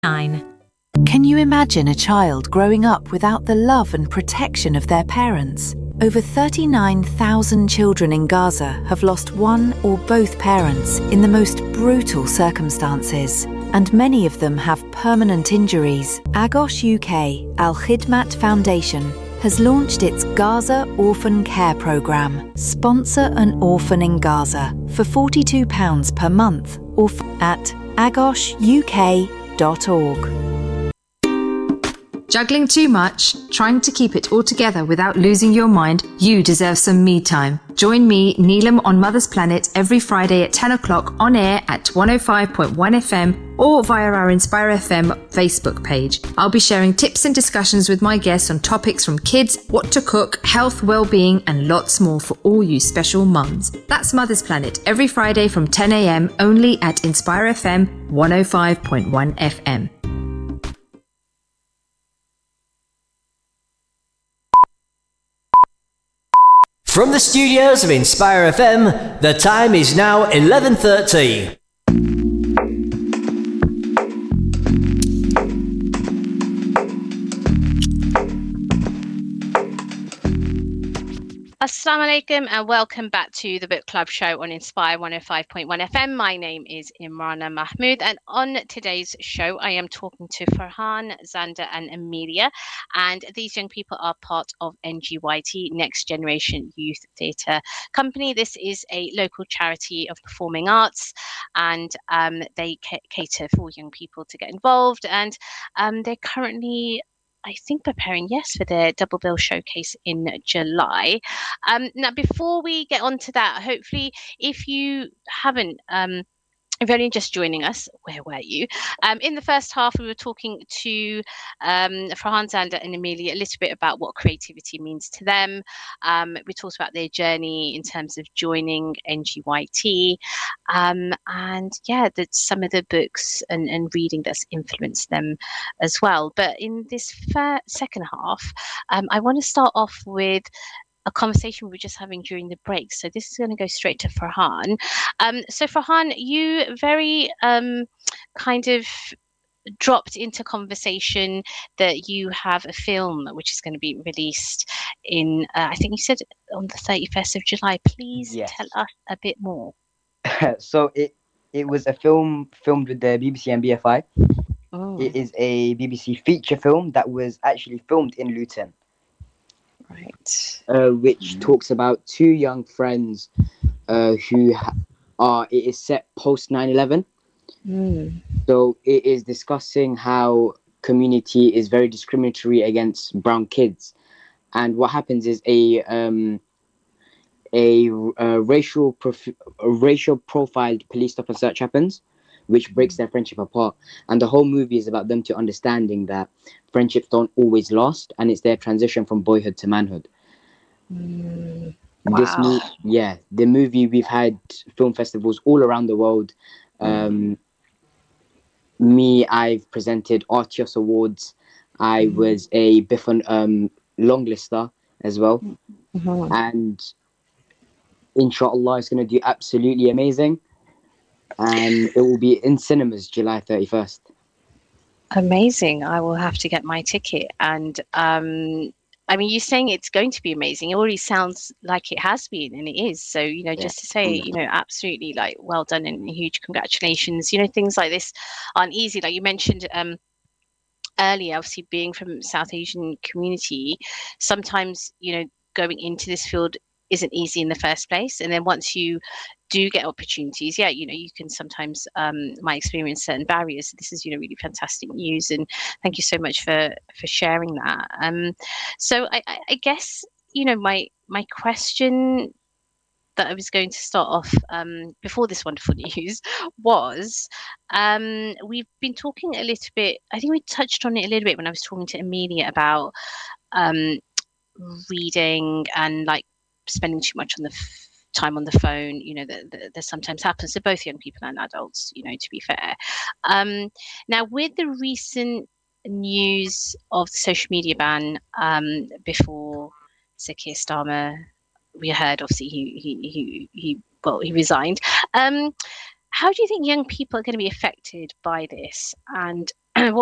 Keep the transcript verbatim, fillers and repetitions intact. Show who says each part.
Speaker 1: Nine.
Speaker 2: Can you imagine a child growing up without the love and protection of their parents? Over thirty-nine thousand children in Gaza have lost one or both parents in the most brutal circumstances, and many of them have permanent injuries. Agos U K Al Khidmat Foundation has launched its Gaza Orphan Care Programme. Sponsor an orphan in Gaza for forty-two pounds per month or f- at agos u k dot org.
Speaker 1: Juggling too much? Trying to keep it all together without losing your mind? You deserve some me time. Join me, Neelam, on Mother's Planet every Friday at ten o'clock on air at one oh five point one F M or via our Inspire F M Facebook page. I'll be sharing tips and discussions with my guests on topics from kids, what to cook, health, well-being, and lots more for all you special mums. That's Mother's Planet every Friday from ten a m only at Inspire F M one oh five point one F M.
Speaker 3: From the studios of Inspire F M, the time is now eleven thirty.
Speaker 4: Assalamu alaikum and welcome back to the Book Club show on Inspire one oh five point one F M. My name is Imrana Mahmood, and on today's show I am talking to Farhan, Xander and Amelia, and these young people are part of N G Y T, Next Generation Youth Theatre Company. This is a local charity of performing arts, and um, they c- cater for young people to get involved, and um, they're currently I think preparing, yes, for their double bill showcase in July. Um, now, before we get on to that, hopefully, if you haven't, um, if you're only just joining us, where were you? Um, in the first half, we were talking to um, Farhan, Xander and Amelia a little bit about what creativity means to them. Um, we talked about their journey in terms of joining N G Y T. Um, and yeah, that some of the books and, and reading that's influenced them as well. But in this fir- second half, um, I want to start off with a conversation we were just having during the break. So this is going to go straight to Farhan. Um, so Farhan, you very um, kind of dropped into conversation that you have a film which is going to be released in, uh, I think you said on the thirty-first of July. Please
Speaker 5: Yes.
Speaker 4: tell us a bit more.
Speaker 5: So it it was a film filmed with the B B C and B F I.
Speaker 4: Oh,
Speaker 5: It is a B B C feature film that was actually filmed in Luton,
Speaker 4: right.
Speaker 5: uh, which talks about two young friends uh, who ha- are. It is set post nine eleven.
Speaker 4: Mm.
Speaker 5: So it is discussing how community is very discriminatory against brown kids, and what happens is a um, a, a racial prof- a racial profiled police stop and search happens, which breaks their friendship apart. And the whole movie is about them to understanding that friendships don't always last, and it's their transition from boyhood to manhood.
Speaker 4: Mm.
Speaker 5: This
Speaker 4: Wow.
Speaker 5: mo- yeah, the movie, we've had film festivals all around the world. Um, me, I've presented Artios Awards. I was a Biffon um, longlister as well,
Speaker 4: Mhm.
Speaker 5: and inshallah, it's going to do absolutely amazing. And it will be in cinemas July thirty-first.
Speaker 4: Amazing. I will have to get my ticket. And um, I mean, you're saying it's going to be amazing. It already sounds like it has been, and it is. So, you know,
Speaker 5: Yeah.
Speaker 4: just to say, you know, absolutely like well done and huge congratulations. You know, things like this aren't easy. Like you mentioned um, earlier, obviously being from South Asian community, sometimes, you know, going into this field isn't easy in the first place. And then once you do get opportunities, yeah, you know, you can sometimes um might experience certain barriers. This is, you know, really fantastic news, and thank you so much for for sharing that. Um so I, I, I guess, you know, my my question that I was going to start off um, before this wonderful news was um, we've been talking a little bit, I think we touched on it a little bit when I was talking to Amelia about um, reading and like spending too much on the f- time on the phone, you know, that, that, that sometimes happens to both young people and adults, you know, to be fair. Um, now, with the recent news of the social media ban um, before Sir Keir Starmer, we heard obviously he he he, he well he resigned. Um, how do you think young people are going to be affected by this? And